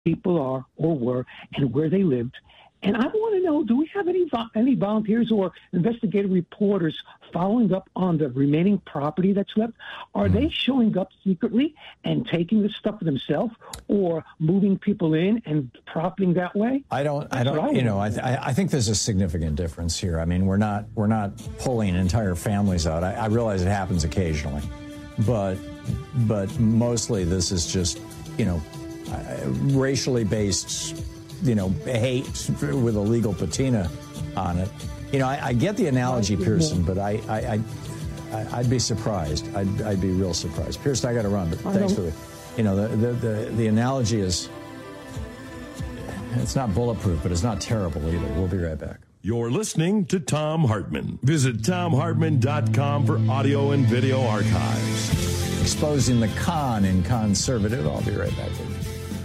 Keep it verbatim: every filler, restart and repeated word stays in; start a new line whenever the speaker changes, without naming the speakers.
people are or were and where they lived. And I want to know, do we have any vo- any volunteers or investigative reporters following up on the remaining property that's left? Are mm. they showing up secretly and taking the stuff for themselves, or moving people in and profiting that way?
I don't.
That's
I don't.
I
you know, I, th- I think there's a significant difference here. I mean, we're not we're not pulling entire families out. I, I realize it happens occasionally, but but mostly this is just, you know, uh, racially based, you know, hate with a legal patina on it. You know, I, I get the analogy, Pearson, but I, I, I, I'd be surprised. I'd, I'd be real surprised. Pearson, I got to run, but thanks for the, you know, the, the, the, the analogy is, it's not bulletproof, but it's not terrible either. We'll be right back.
You're listening to Thom Hartmann. Visit Thom Hartmann dot com for audio and video archives.
Exposing the con in conservative. I'll be right back with you.